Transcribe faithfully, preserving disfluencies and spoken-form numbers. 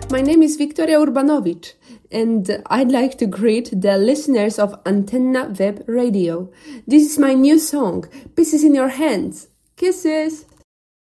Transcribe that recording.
My name is Victoria Urbanovic, and I'd like to greet the listeners of Antenna Web Radio. This is my new song, Pieces in Your Hands. Kisses!